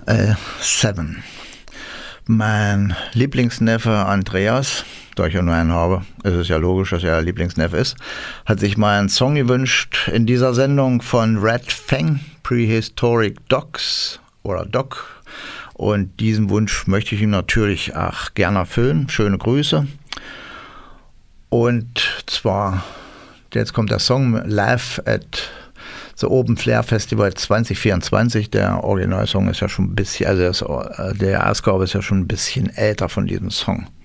Seven. Mein Lieblingsneffe Andreas, da ich ja nur einen habe, ist es ja logisch, dass er Lieblingsneffe ist, hat sich mal einen Song gewünscht in dieser Sendung von Red Fang, Prehistoric Dogs oder Dog. Und diesen Wunsch möchte ich ihm natürlich auch gerne erfüllen. Schöne Grüße. Und zwar, jetzt kommt der Song Live at the Open Flair Festival 2024. Der Originalsong ist ja schon ein bisschen, also der Ausgabe ist ja schon ein bisschen älter von diesem Song.